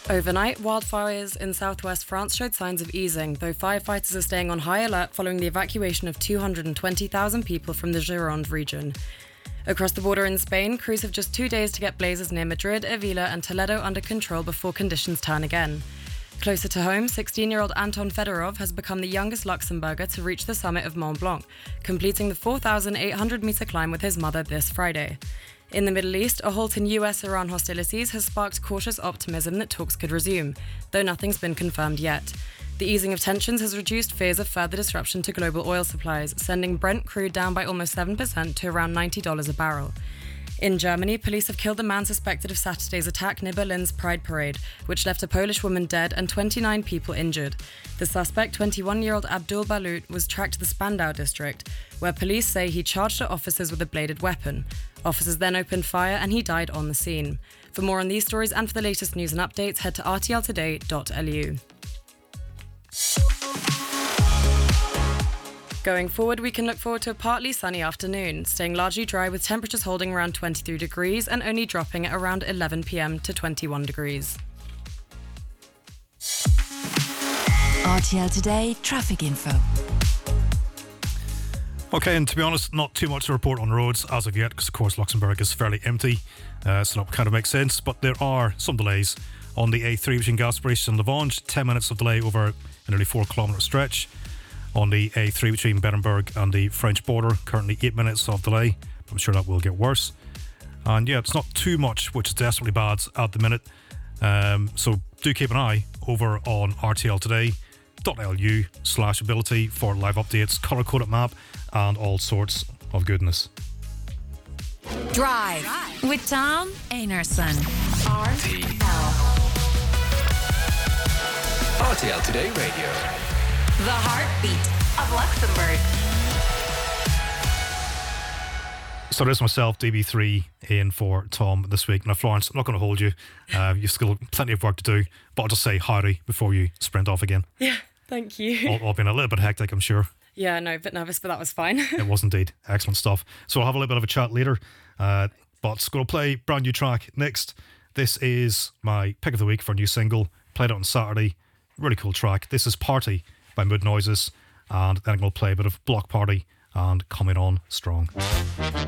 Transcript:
Overnight, wildfires in southwest France showed signs of easing, though firefighters are staying on high alert following the evacuation of 220,000 people from the Gironde region. Across the border in Spain, crews have just 2 days to get blazes near Madrid, Avila and Toledo under control before conditions turn again. Closer to home, 16-year-old Anton Fedorov has become the youngest Luxembourger to reach the summit of Mont Blanc, completing the 4,800-metre climb with his mother this Friday. In the Middle East, a halt in US-Iran hostilities has sparked cautious optimism that talks could resume, though nothing's been confirmed yet. The easing of tensions has reduced fears of further disruption to global oil supplies, sending Brent crude down by almost 7% to around $90 a barrel. In Germany, police have killed the man suspected of Saturday's attack near Berlin's Pride Parade, which left a Polish woman dead and 29 people injured. The suspect, 21-year-old Abdul Balut, was tracked to the Spandau district, where police say he charged at officers with a bladed weapon. Officers then opened fire and he died on the scene. For more on these stories and for the latest news and updates, head to rtltoday.lu. Going forward, we can look forward to a partly sunny afternoon, staying largely dry with temperatures holding around 23 degrees and only dropping at around 11 p.m. to 21 degrees. RTL Today traffic info. Okay, and to be honest, not too much to report on roads as of yet, because of course Luxembourg is fairly empty, so that kind of makes sense. But there are some delays on the A3 between Gasperis and Lavange, 10 minutes of delay over a nearly 4 kilometre stretch. On the A3 between Berenberg and the French border, currently 8 minutes of delay. I'm sure that will get worse. And yeah, it's not too much, which is desperately bad at the minute. So do keep an eye over on rtltoday.lu/ability for live updates, colour-coded map, and all sorts of goodness. Drive with Tom Einarson. RTL Today Radio. The heartbeat of Luxembourg. So there's myself, DB3, in for Tom this week. Now, Florence, I'm not going to hold you. You've still plenty of work to do, but I'll just say howdy before you sprint off again. Yeah, thank you. All been a little bit hectic, I'm sure. Yeah, no, a bit nervous, but that was fine. It was indeed. Excellent stuff. So I'll have a little bit of a chat later, but going to play brand new track next. This is my pick of the week for a new single. Played it on Saturday. Really cool track. This is Party by Mood Noises, and then I'm going to play a bit of Block Party and Coming On Strong.